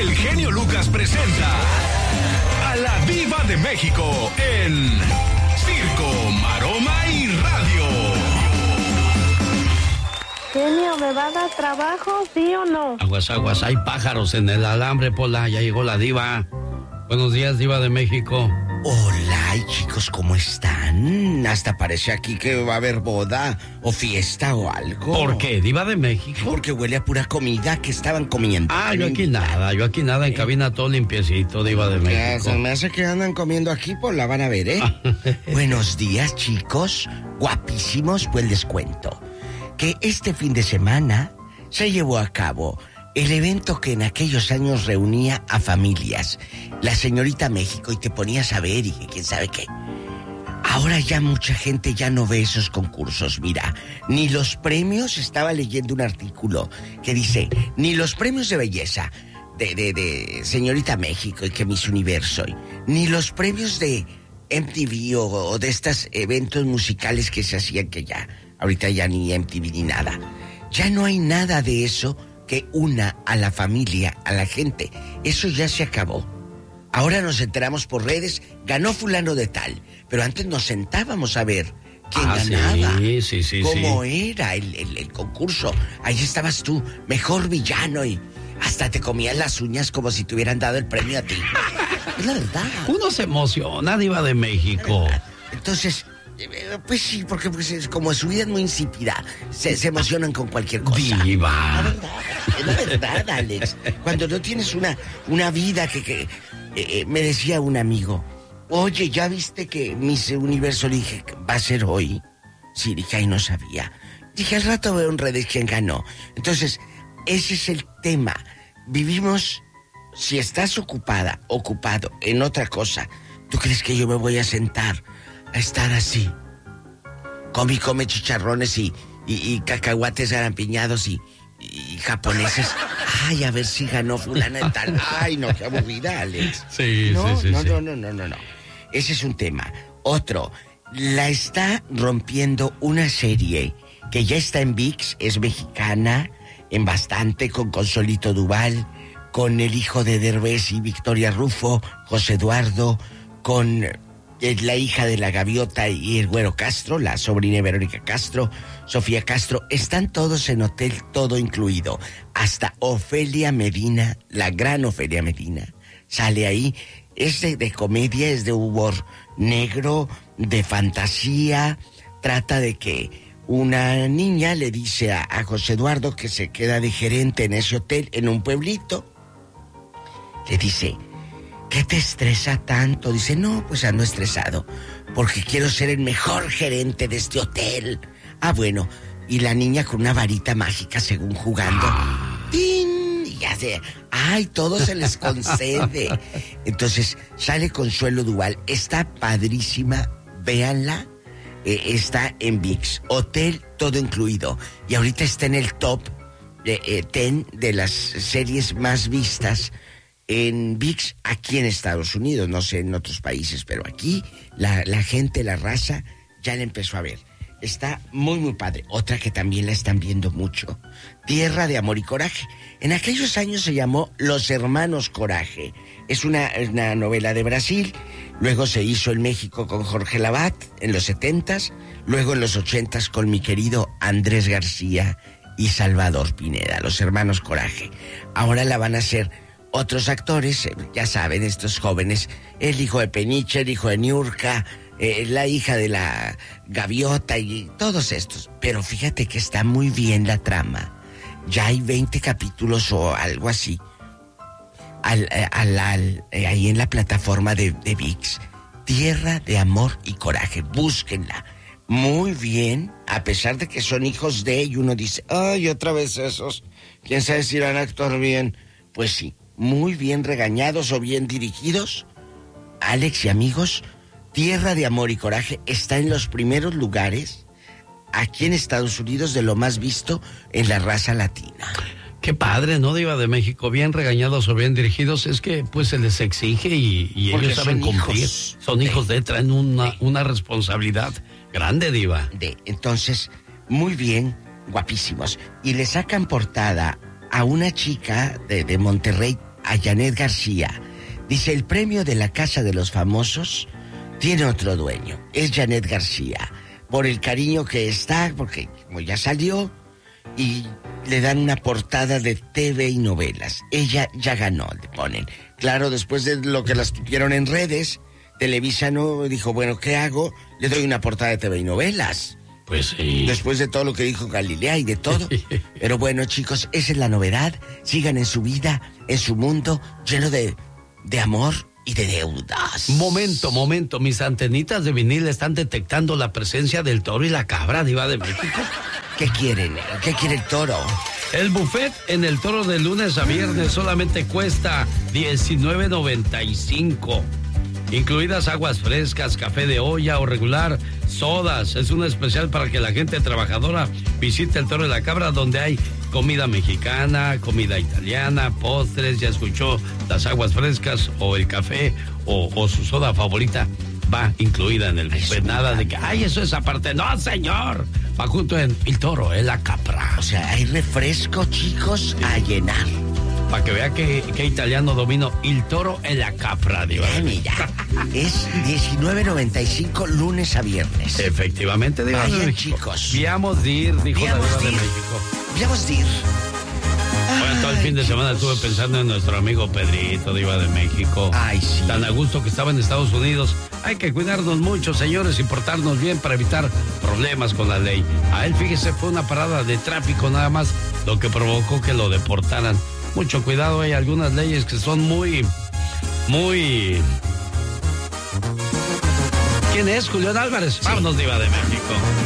el genio Lucas presenta a la Diva de México en Circo, Maroma y Radio. Genio, ¿me va a dar trabajo, sí o no? Aguas, aguas, hay pájaros en el alambre, Pola, ya llegó la Diva. Buenos días, Diva de México. Hola, y chicos, ¿cómo están? Hasta parece aquí que va a haber boda o fiesta o algo. ¿Por qué, Diva de México? Porque huele a pura comida que estaban comiendo. Yo aquí nada, en cabina todo limpiecito, Diva de México. Se me hace que andan comiendo aquí, pues la van a ver, ¿eh? Buenos días, chicos, guapísimos, pues les cuento que este fin de semana se llevó a cabo el evento que en aquellos años reunía a familias, la Señorita México, y te ponías a ver y que quién sabe qué. Ahora ya mucha gente ya no ve esos concursos, mira, ni los premios, estaba leyendo un artículo que dice, ni los premios de belleza de Señorita México y que Miss Universo, ni los premios de MTV o de estos eventos musicales que se hacían que ya, ahorita ya ni MTV ni nada. Ya no hay nada de eso que una a la familia, a la gente. Eso ya se acabó. Ahora nos enteramos por redes, ganó fulano de tal, pero antes nos sentábamos a ver quién ganaba, sí, cómo era el concurso. Ahí estabas tú, mejor villano, y hasta te comías las uñas como si te hubieran dado el premio a ti. Es la verdad. Uno se emociona, Diva de México. Entonces, pues sí, porque pues, como su vida es muy insípida, se emocionan con cualquier cosa. Diva. La verdad, Alex. Cuando no tienes una vida que me decía un amigo, oye, ¿ya viste que Miss Universo? Le dije, ¿va a ser hoy? Sí, dije, ay, no sabía. Dije, al rato veo en redes quién ganó. Entonces, ese es el tema. Vivimos, si estás ocupado en otra cosa, ¿tú crees que yo me voy a sentar a estar así? Come chicharrones y cacahuates garampiñados y japoneses. Ay, a ver si ganó fulana y tal. Ay, no, qué aburrida, Alex. Sí. No. Ese es un tema. Otro, la está rompiendo una serie que ya está en ViX, es mexicana, en bastante, con Consolito Duval, con el hijo de Derbez y Victoria Rufo, José Eduardo, con la hija de la Gaviota y el Güero Castro, la sobrina de Verónica Castro, Sofía Castro. Están todos en hotel, todo incluido. Hasta Ofelia Medina, la gran Ofelia Medina, sale ahí. Es de comedia, es de humor negro, de fantasía. Trata de que una niña le dice a José Eduardo, que se queda de gerente en ese hotel, en un pueblito. Le dice, ¿qué te estresa tanto? Dice, no, pues ando estresado porque quiero ser el mejor gerente de este hotel. Bueno, y la niña con una varita mágica, según jugando, ¡tin! Y hace, todo se les concede. Entonces sale Consuelo Duval, está padrísima, véanla. Está en ViX, hotel todo incluido, y ahorita está en el top 10 de las series más vistas en ViX aquí en Estados Unidos, no sé en otros países, pero aquí la gente, la raza, ya la empezó a ver. Está muy, muy padre. Otra que también la están viendo mucho, Tierra de Amor y Coraje. En aquellos años se llamó Los Hermanos Coraje. Es una novela de Brasil. Luego se hizo en México con Jorge Lavat en los 70s. Luego en los 80s con mi querido Andrés García y Salvador Pineda. Los Hermanos Coraje. Ahora la van a hacer otros actores, ya saben, estos jóvenes. El hijo de Peniche, el hijo de Niurka, la hija de la Gaviota y todos estos. Pero fíjate que está muy bien la trama. Ya hay 20 capítulos o algo así. Ahí en la plataforma de ViX. Tierra de Amor y Coraje. Búsquenla. Muy bien. A pesar de que son hijos de... Y uno dice, ay, otra vez esos. ¿Quién sabe si irán a actuar bien? Pues sí. Muy bien regañados o bien dirigidos. Alex y amigos, Tierra de Amor y Coraje está en los primeros lugares aquí en Estados Unidos de lo más visto en la raza latina. Qué padre, ¿no, Diva de México? Bien regañados o bien dirigidos, es que pues se les exige y ellos saben cumplir. Son hijos traen una responsabilidad grande, Diva. Entonces, muy bien, guapísimos. Y le sacan portada a una chica de Monterrey a Janet García. Dice, el premio de la Casa de los Famosos tiene otro dueño. Es Janet García. Por el cariño que está, porque como ya salió, y le dan una portada de TV y novelas. Ella ya ganó, le ponen. Claro, después de lo que las tuvieron en redes, Televisa no dijo, bueno, ¿qué hago? Le doy una portada de TV y novelas. Pues sí. Después de todo lo que dijo Galilea y de todo. Pero bueno, chicos, esa es la novedad. Sigan en su vida, en su mundo, lleno de amor y de deudas. Momento. Mis antenitas de vinil están detectando la presencia del toro y la cabra, Diva de México. ¿Qué quieren? ¿Qué quiere el toro? El buffet en el Toro de lunes a viernes solamente cuesta $19.95. Incluidas aguas frescas, café de olla o regular, sodas. Es un especial para que la gente trabajadora visite el Toro de la Cabra, donde hay comida mexicana, comida italiana, postres. Ya escuchó, las aguas frescas o el café o su soda favorita va incluida en el buffet. Nada de que, ay, eso es aparte. No, señor. Va junto en el Toro, en la Capra. O sea, hay refresco, chicos, a llenar. Para que vea que italiano domino el Toro en la Capra, Diva. Mira, es $19.95 lunes a viernes. Efectivamente, Diva de México. Chicos. Viamos dir, dijo la Diva de México. Viamos dir. Bueno, todo el fin de semana estuve pensando en nuestro amigo Pedrito, Diva de México. Ay, sí. Tan a gusto que estaba en Estados Unidos. Hay que cuidarnos mucho, señores, y portarnos bien para evitar problemas con la ley. A él, fíjese, fue una parada de tráfico nada más lo que provocó que lo deportaran. Mucho cuidado, hay algunas leyes que son muy... ¿Quién es? Julián Álvarez. Sí. Vámonos, Diva de México.